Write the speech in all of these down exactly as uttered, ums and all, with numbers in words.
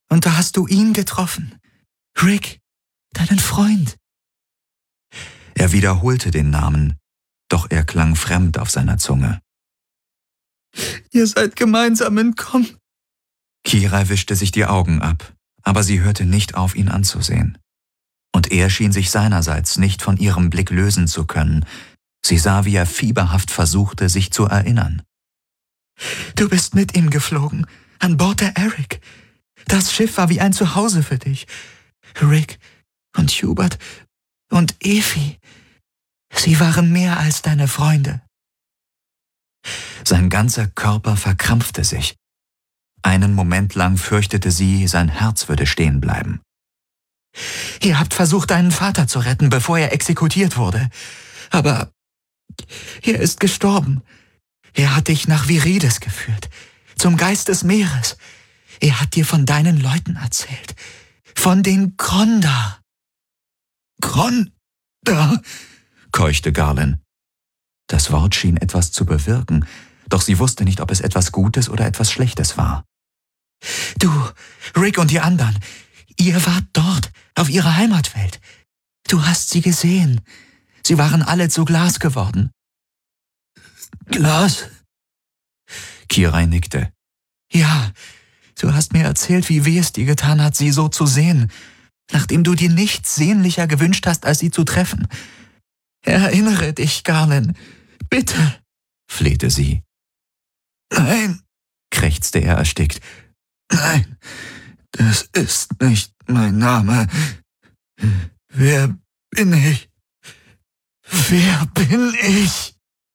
Und da hast du ihn getroffen. Rick, deinen Freund. Er wiederholte den Namen, doch er klang fremd auf seiner Zunge. Ihr seid gemeinsam entkommen. Kirai wischte sich die Augen ab, aber sie hörte nicht auf, ihn anzusehen. Und er schien sich seinerseits nicht von ihrem Blick lösen zu können. Sie sah, wie er fieberhaft versuchte, sich zu erinnern. Du bist mit ihm geflogen, an Bord der Eric. Das Schiff war wie ein Zuhause für dich. Rick und Hubert und Efi, sie waren mehr als deine Freunde. Sein ganzer Körper verkrampfte sich. Einen Moment lang fürchtete sie, sein Herz würde stehen bleiben. Ihr habt versucht, deinen Vater zu retten, bevor er exekutiert wurde. Aber er ist gestorben. Er hat dich nach Virides geführt, zum Geist des Meeres. Er hat dir von deinen Leuten erzählt. Von den Grondar. Grondar, keuchte Garlin. Das Wort schien etwas zu bewirken, doch sie wusste nicht, ob es etwas Gutes oder etwas Schlechtes war. Du, Rick und die anderen, ihr wart dort, auf ihrer Heimatwelt. Du hast sie gesehen. Sie waren alle zu Glas geworden. Glas? Kirai nickte. Ja, du hast mir erzählt, wie weh es dir getan hat, sie so zu sehen, nachdem du dir nichts sehnlicher gewünscht hast, als sie zu treffen. Erinnere dich, Garlin. Bitte, flehte sie. Nein, krächzte er erstickt. Nein, das ist nicht mein Name. Wer bin ich? Wer bin ich?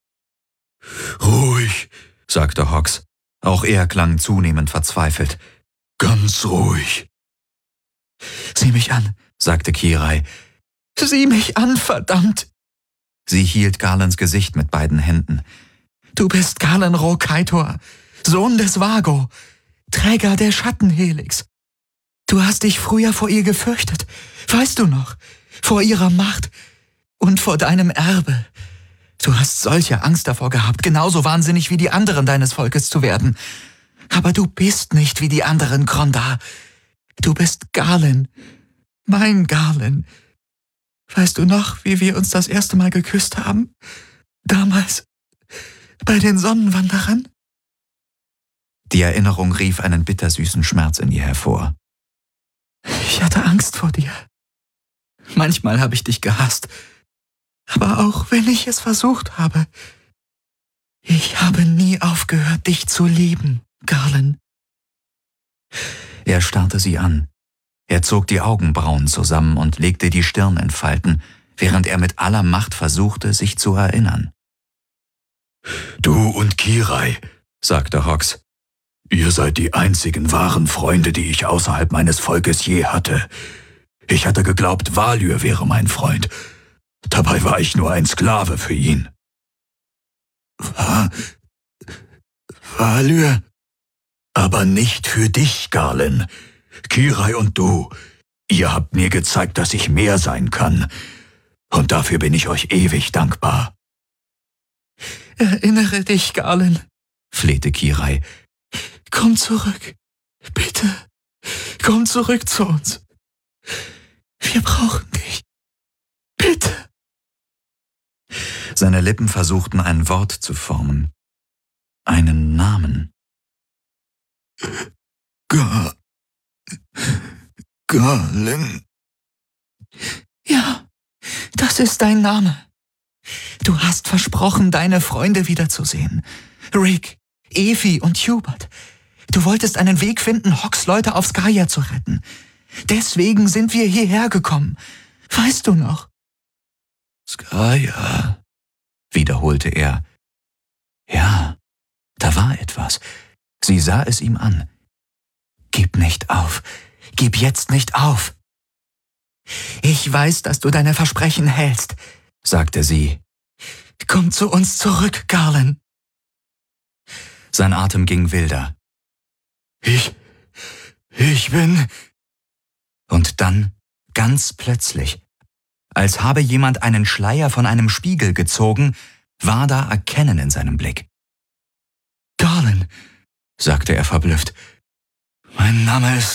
Ruhig, sagte Hawks. Auch er klang zunehmend verzweifelt. Ganz ruhig. Sieh mich an, sagte Kirai. Sieh mich an, verdammt! Sie hielt Garlins Gesicht mit beiden Händen. Du bist Garlin Ro-Kaitor, Sohn des Vago, Träger der Schattenhelix. Du hast dich früher vor ihr gefürchtet, weißt du noch? Vor ihrer Macht und vor deinem Erbe. Du hast solche Angst davor gehabt, genauso wahnsinnig wie die anderen deines Volkes zu werden. Aber du bist nicht wie die anderen Grondar. Du bist Garlin, mein Garlin. Weißt du noch, wie wir uns das erste Mal geküsst haben? Damals, bei den Sonnenwanderern? Die Erinnerung rief einen bittersüßen Schmerz in ihr hervor. Ich hatte Angst vor dir. Manchmal habe ich dich gehasst. Aber auch wenn ich es versucht habe, ich habe nie aufgehört, dich zu lieben, Garlin. Er starrte sie an. Er zog die Augenbrauen zusammen und legte die Stirn in Falten, während er mit aller Macht versuchte, sich zu erinnern. »Du und Kirai«, sagte Hawks, »ihr seid die einzigen wahren Freunde, die ich außerhalb meines Volkes je hatte. Ich hatte geglaubt, Valyr wäre mein Freund. Dabei war ich nur ein Sklave für ihn.« Va Valyr? »Aber nicht für dich, Garlin. Kirai und du, ihr habt mir gezeigt, dass ich mehr sein kann. Und dafür bin ich euch ewig dankbar.« »Erinnere dich, Garlin«, flehte Kirai. »Komm zurück. Bitte, komm zurück zu uns. Wir brauchen dich. Bitte.« Seine Lippen versuchten, ein Wort zu formen. Einen Namen. Gar... Garlin. Ja, das ist dein Name. Du hast versprochen, deine Freunde wiederzusehen. Rick, Efi und Hubert. Du wolltest einen Weg finden, Hawks Leute auf Skaya zu retten. Deswegen sind wir hierher gekommen. Weißt du noch? Skaya, wiederholte er. Ja, da war etwas. Sie sah es ihm an. Gib nicht auf. Gib jetzt nicht auf. Ich weiß, dass du deine Versprechen hältst, sagte sie. Komm zu uns zurück, Garlin. Sein Atem ging wilder. Ich, ich bin... Und dann, ganz plötzlich, als habe jemand einen Schleier von einem Spiegel gezogen, war da Erkennen in seinem Blick. Garlin, sagte er verblüfft. Mein Name ist